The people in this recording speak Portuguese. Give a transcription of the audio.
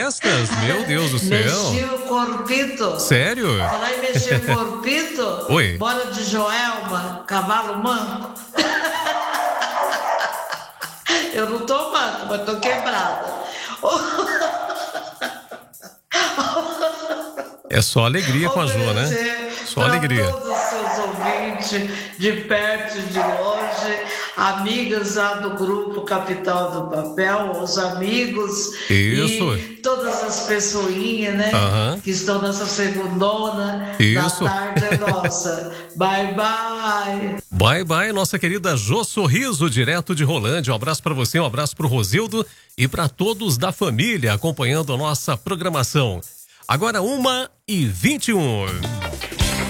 festas? Meu Deus do céu. Mexi o corpito. Sério? Falar em mexer o corpito. Oi. Bora de Joelma, cavalo manco. Eu não tô manco, mas tô quebrada. É só alegria com a Jo, né? Só alegria. Todos os seus ouvintes, de perto e de longe, amigas lá do grupo Capital do Papel, os amigos. Isso. E todas as pessoinhas, né? Que estão nessa segundona da tarde é nossa. Bye, bye. Bye, bye, nossa querida Jô Sorriso, direto de Rolândia. Um abraço para você, um abraço para o Rosildo e para todos da família acompanhando a nossa programação. Agora 1h21.